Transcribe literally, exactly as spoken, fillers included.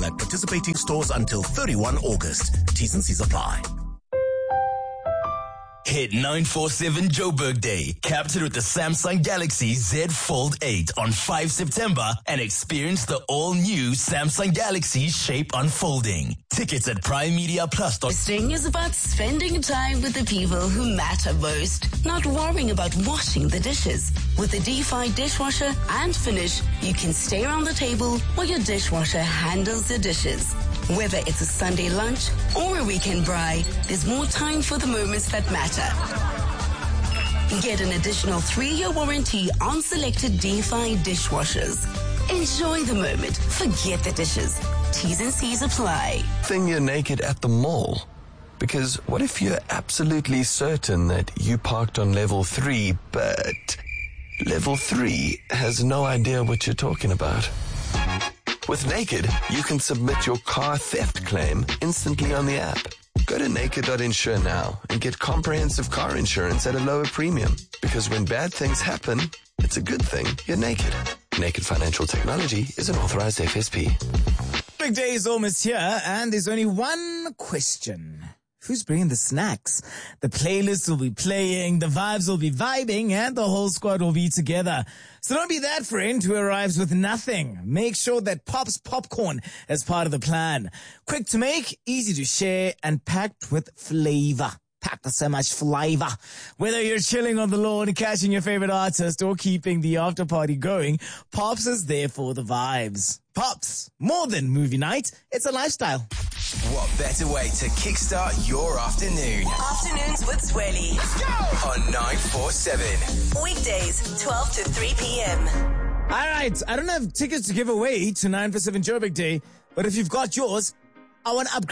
available at participating stores until thirty-first of August. T's and C's apply. Hit nine forty-seven Joburg Day. Captured with the Samsung Galaxy Z Fold eight on the fifth of September and experience the all-new Samsung Galaxy Shape unfolding. Tickets at prime media plus. Hosting is about spending time with the people who matter most, not worrying about washing the dishes. With the D five dishwasher and Finish, you can stay around the table while your dishwasher handles the dishes. Whether it's a Sunday lunch or a weekend braai, there's more time for the moments that matter. Get an additional three-year warranty on selected D five dishwashers. Enjoy the moment. Forget the dishes. T's and C's apply. Thing you're naked at the mall. Because what if you're absolutely certain that you parked on level three, but level three has no idea what you're talking about? With Naked, you can submit your car theft claim instantly on the app. Go to naked dot insure now and get comprehensive car insurance at a lower premium. Because when bad things happen, it's a good thing you're naked. Naked Financial Technology is an authorized F S P. Big Day is almost here, and there's only one question. Who's bringing the snacks? The playlist will be playing, the vibes will be vibing, and the whole squad will be together. So don't be that friend who arrives with nothing. Make sure that Pop's Popcorn is part of the plan. Quick to make, easy to share, and packed with flavor. Packed with so much flavor. Whether you're chilling on the lawn, catching your favorite artist, or keeping the after party going, Pops is there for the vibes. Pops, more than movie night, it's a lifestyle. What better way to kickstart your afternoon? Afternoons with Zweli. Let's go! On nine forty-seven. Weekdays, twelve to three p.m. All right, I don't have tickets to give away to nine forty-seven Joburg Day, but if you've got yours, I want to upgrade.